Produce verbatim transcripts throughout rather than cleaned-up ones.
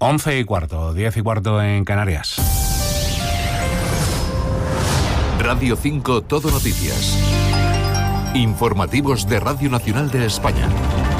Once y cuarto, diez y cuarto en Canarias. Radio cinco Todo Noticias. Informativos de Radio Nacional de España.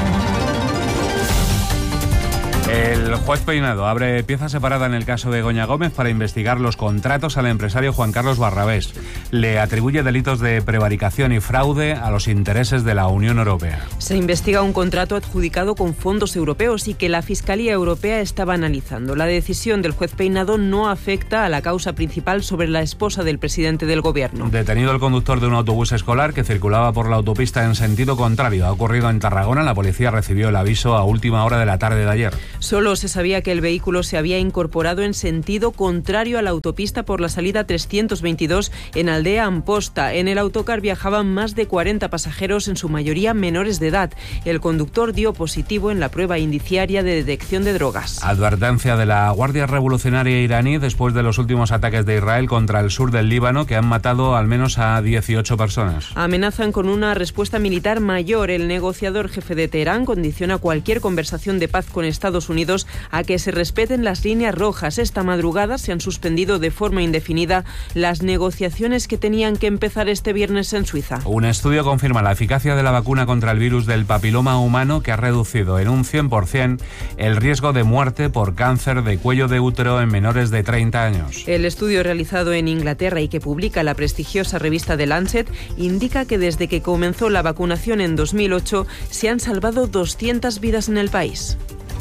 El juez Peinado abre pieza separada en el caso de Begoña Gómez para investigar los contratos al empresario Juan Carlos Barrabés. Le atribuye delitos de prevaricación y fraude a los intereses de la Unión Europea. Se investiga un contrato adjudicado con fondos europeos y que la Fiscalía Europea estaba analizando. La decisión del juez Peinado no afecta a la causa principal sobre la esposa del presidente del Gobierno. Detenido el conductor de un autobús escolar que circulaba por la autopista en sentido contrario. Ha ocurrido en Tarragona. La policía recibió el aviso a última hora de la tarde de ayer. Solo se sabía que el vehículo se había incorporado en sentido contrario a la autopista por la salida trescientos veintidós en Aldea Amposta. En el autocar viajaban más de cuarenta pasajeros, en su mayoría menores de edad. El conductor dio positivo en la prueba indiciaria de detección de drogas. Advertencia de la Guardia Revolucionaria iraní después de los últimos ataques de Israel contra el sur del Líbano, que han matado al menos a dieciocho personas. Amenazan con una respuesta militar mayor. El negociador jefe de Teherán condiciona cualquier conversación de paz con Estados Unidos a que se respeten las líneas rojas. Esta madrugada se han suspendido de forma indefinida las negociaciones que tenían que empezar este viernes en Suiza. Un estudio confirma la eficacia de la vacuna contra el virus del papiloma humano, que ha reducido en un cien por ciento el riesgo de muerte por cáncer de cuello de útero en menores de treinta años. El estudio realizado en Inglaterra y que publica la prestigiosa revista The Lancet indica que desde que comenzó la vacunación en dos mil ocho se han salvado doscientas vidas en el país.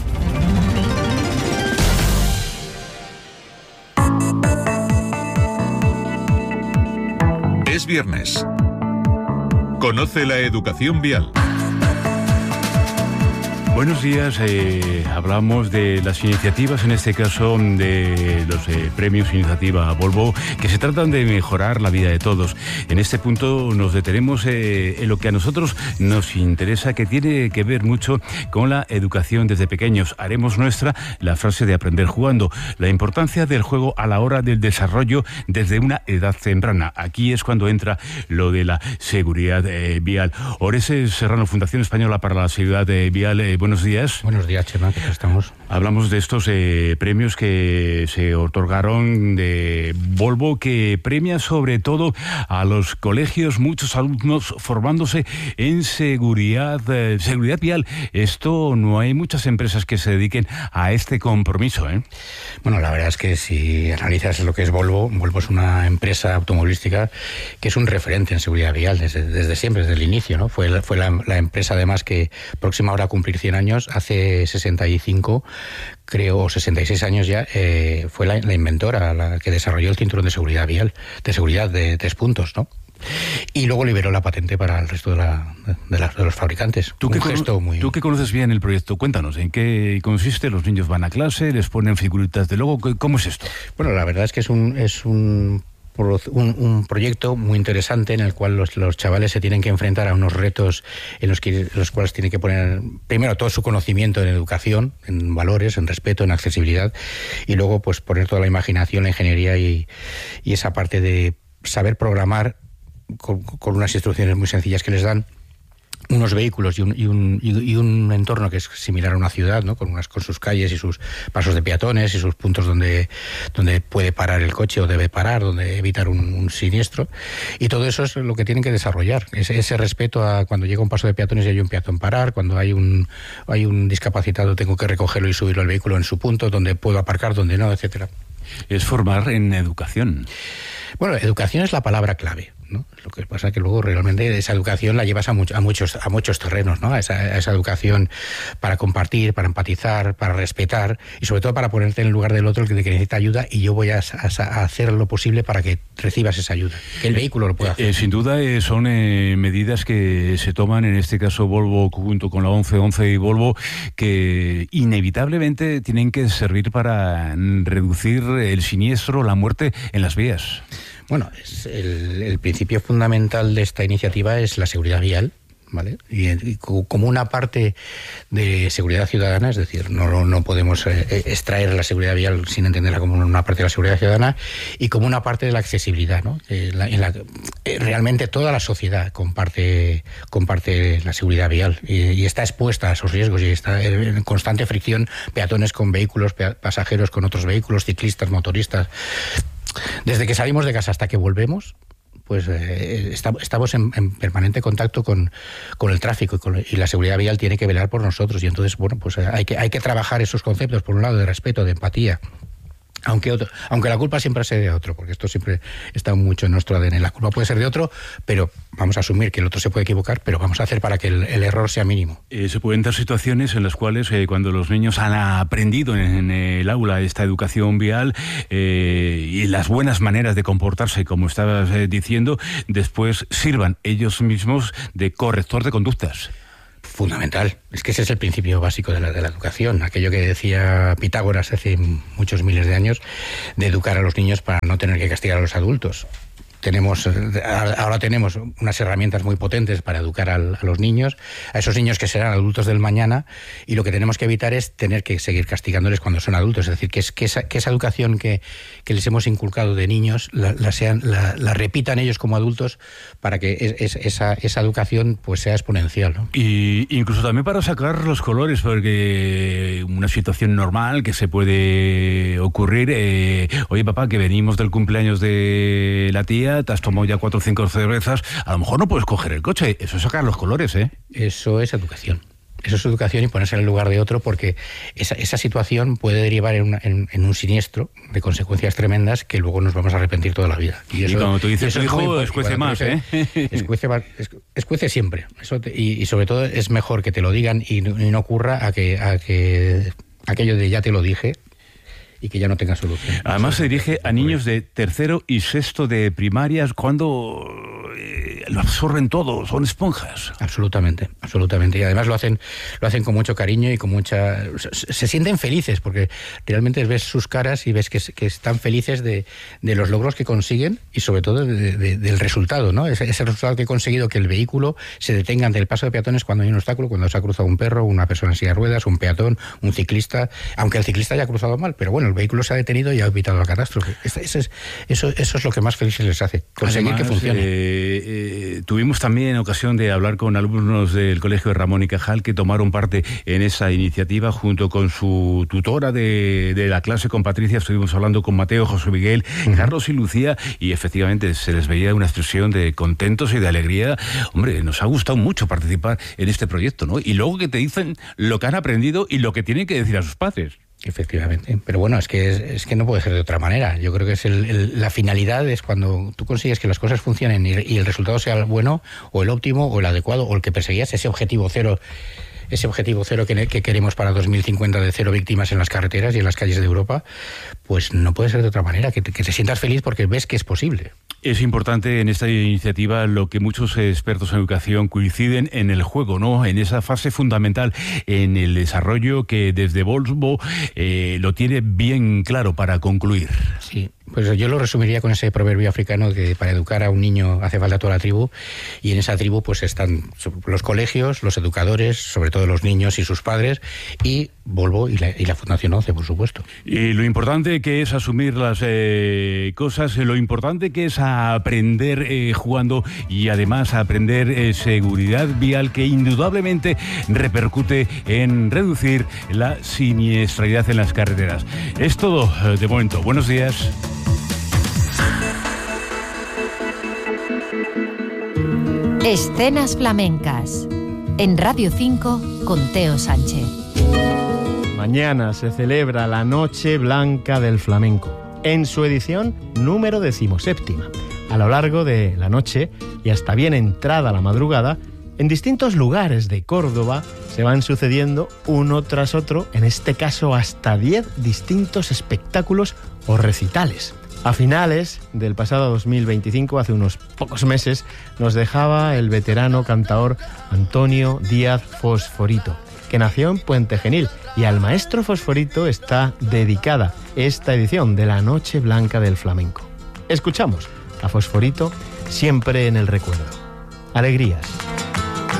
Es viernes. Conoce la educación vial. Buenos días, eh, hablamos de las iniciativas, en este caso de los eh, premios Iniciativa Volvo, que se tratan de mejorar la vida de todos. En este punto nos detenemos eh, en lo que a nosotros nos interesa, que tiene que ver mucho con la educación desde pequeños. Haremos nuestra la frase de aprender jugando, la importancia del juego a la hora del desarrollo desde una edad temprana. Aquí es cuando entra lo de la seguridad eh, vial. Orese Serrano, Fundación Española para la Seguridad eh, Vial, eh, buenos días. Buenos días, Chema, ¿qué tal estamos? Hablamos de estos eh, premios que se otorgaron de Volvo, que premia sobre todo a los colegios, muchos alumnos formándose en seguridad, eh, seguridad vial. Esto no hay muchas empresas que se dediquen a este compromiso, ¿eh? Bueno, la verdad es que si analizas lo que es Volvo, Volvo es una empresa automovilística que es un referente en seguridad vial desde, desde siempre, desde el inicio, ¿no? Fue, fue la, la empresa además que próxima ahora a cumplir cien años, hace sesenta y cinco, creo, o sesenta y seis años ya, eh, fue la, la inventora, la que desarrolló el cinturón de seguridad vial, de seguridad de tres puntos, ¿no? Y luego liberó la patente para el resto de, la, de, la, de los fabricantes. ¿Tú, Un que gesto cono- muy... tú que conoces bien el proyecto, cuéntanos, ¿en qué consiste? ¿Los niños van a clase, les ponen figuritas de logo? ¿Cómo es esto? Bueno, la verdad es que es un... Es un Un, un proyecto muy interesante en el cual los, los chavales se tienen que enfrentar a unos retos en los, que, los cuales tienen que poner primero todo su conocimiento en educación, en valores, en respeto, en accesibilidad, y luego pues poner toda la imaginación, la ingeniería y, y esa parte de saber programar con, con unas instrucciones muy sencillas que les dan, unos vehículos y un, y un, y un entorno que es similar a una ciudad, ¿no? Con unas con sus calles y sus pasos de peatones y sus puntos donde, donde puede parar el coche o debe parar, donde evitar un, un siniestro. Y todo eso es lo que tienen que desarrollar. Ese, ese respeto a cuando llega un paso de peatones y hay un peatón parar, cuando hay un, hay un discapacitado tengo que recogerlo y subirlo al vehículo en su punto, donde puedo aparcar, donde no, etcétera. Es formar en educación. Bueno, educación es la palabra clave, ¿no? Lo que pasa es que luego realmente esa educación la llevas a, much, a muchos a muchos terrenos, ¿no? A esa, a esa educación para compartir, para empatizar, para respetar y sobre todo para ponerte en el lugar del otro, el que necesita ayuda, y yo voy a, a, a hacer lo posible para que recibas esa ayuda, que el vehículo lo pueda hacer. Eh, sin duda eh, son eh, medidas que se toman, en este caso Volvo junto con la once once y Volvo, que inevitablemente tienen que servir para reducir el siniestro, la muerte en las vías. Bueno, es el, el principio fundamental de esta iniciativa es la seguridad vial, ¿vale? Y, y como una parte de seguridad ciudadana, es decir, no, no podemos eh, extraer la seguridad vial sin entenderla como una parte de la seguridad ciudadana, y como una parte de la accesibilidad, ¿no? Eh, la, en la, eh, realmente toda la sociedad comparte, comparte la seguridad vial y, y está expuesta a esos riesgos y está en constante fricción, peatones con vehículos, pasajeros con otros vehículos, ciclistas, motoristas. Desde que salimos de casa hasta que volvemos, pues eh, está, estamos en, en permanente contacto con, con el tráfico y, con, y la seguridad vial tiene que velar por nosotros, y entonces, bueno, pues hay que, hay que trabajar esos conceptos, por un lado, de respeto, de empatía, aunque otro, aunque la culpa siempre sea de otro, porque esto siempre está mucho en nuestro A D N. La culpa puede ser de otro, pero vamos a asumir que el otro se puede equivocar, pero vamos a hacer para que el, el error sea mínimo. Eh, se pueden dar situaciones en las cuales eh, cuando los niños han aprendido en, en el aula esta educación vial eh, y las buenas maneras de comportarse, como estabas eh, diciendo, después sirvan ellos mismos de corrector de conductas. Fundamental. Es que ese es el principio básico de la, de la educación. Aquello que decía Pitágoras hace muchos miles de años, de educar a los niños para no tener que castigar a los adultos. Tenemos, ahora tenemos unas herramientas muy potentes para educar al, a los niños, a esos niños que serán adultos del mañana, y lo que tenemos que evitar es tener que seguir castigándoles cuando son adultos. Es decir, que, es, que, esa, que esa educación que, que les hemos inculcado de niños la, la, sean, la, la repitan ellos como adultos, para que es, es, esa, esa educación pues sea exponencial, ¿no? Y incluso también para sacar los colores, porque una situación normal que se puede ocurrir, eh, oye papá, que venimos del cumpleaños de la tía, te has tomado ya cuatro o cinco cervezas, a lo mejor no puedes coger el coche. Eso es sacar los colores, ¿eh? Eso es educación. Eso es educación y ponerse en el lugar de otro, porque esa, esa situación puede derivar en, una, en, en un siniestro de consecuencias tremendas que luego nos vamos a arrepentir toda la vida. Y, eso, y como tú dices, tu hijo escuece más, ¿eh? Escuece, escuece siempre. Eso te, y, y sobre todo es mejor que te lo digan y no, y no ocurra a que, a que aquello de ya te lo dije y que ya no tenga solución. Además se dirige a niños de tercero y sexto de primarias cuando eh, lo absorben todo, son esponjas. Absolutamente, absolutamente. Y además lo hacen, lo hacen con mucho cariño y con mucha... Se, se sienten felices porque realmente ves sus caras y ves que, que están felices de, de los logros que consiguen y sobre todo de, de, del resultado, ¿no? Ese, ese resultado que he conseguido, que el vehículo se detenga ante el paso de peatones cuando hay un obstáculo, cuando se ha cruzado un perro, una persona en silla de ruedas, un peatón, un ciclista, aunque el ciclista haya cruzado mal, pero bueno, el vehículo se ha detenido y ha evitado la catástrofe. Eso, eso, es, eso, eso es lo que más felices les hace, conseguir Además, que funcione. Eh, eh, tuvimos también ocasión de hablar con alumnos del Colegio de Ramón y Cajal que tomaron parte en esa iniciativa junto con su tutora de, de la clase, con Patricia. Estuvimos hablando con Mateo, José Miguel, uh-huh. Carlos y Lucía, y efectivamente se les veía una expresión de contentos y de alegría. Hombre, nos ha gustado mucho participar en este proyecto, ¿no? Y luego que te dicen lo que han aprendido y lo que tienen que decir a sus padres. Efectivamente, pero bueno, es que es, es que no puede ser de otra manera. Yo creo que es el, el, la finalidad es cuando tú consigues que las cosas funcionen y, y el resultado sea el bueno o el óptimo o el adecuado o el que perseguías, ese objetivo cero, ese objetivo cero que, que queremos para dos mil cincuenta de cero víctimas en las carreteras y en las calles de Europa, pues no puede ser de otra manera, que te, que te sientas feliz porque ves que es posible. Es importante en esta iniciativa lo que muchos expertos en educación coinciden en el juego, ¿no? En esa fase fundamental, en el desarrollo que desde Volvo eh, lo tiene bien claro para concluir. Sí, pues yo lo resumiría con ese proverbio africano que para educar a un niño hace falta toda la tribu, y en esa tribu pues están los colegios, los educadores, sobre todo los niños y sus padres, y Volvo y la, y la Fundación ONCE, por supuesto. Y lo importante que es asumir las eh, cosas, lo importante que es aprender eh, jugando y además aprender eh, seguridad vial, que indudablemente repercute en reducir la siniestralidad en las carreteras. Es todo eh, de momento. Buenos días. Escenas flamencas en Radio cinco con Teo Sánchez. Mañana se celebra la Noche Blanca del Flamenco, en su edición número decimoséptima. A lo largo de la noche y hasta bien entrada la madrugada, en distintos lugares de Córdoba se van sucediendo uno tras otro, en este caso hasta diez distintos espectáculos o recitales. A finales del pasado dos mil veinticinco, hace unos pocos meses, nos dejaba el veterano cantaor Antonio Díaz Fosforito, que nació en Puente Genil, y al maestro Fosforito está dedicada esta edición de la Noche Blanca del Flamenco. Escuchamos a Fosforito siempre en el recuerdo. Alegrías.